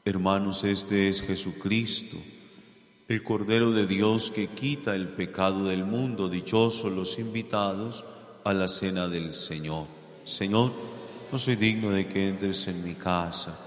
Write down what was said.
Hermanos, este es Jesucristo, el Cordero de Dios que quita el pecado del mundo. Dichosos los invitados a la cena del Señor. Señor, no soy digno de que entres en mi casa,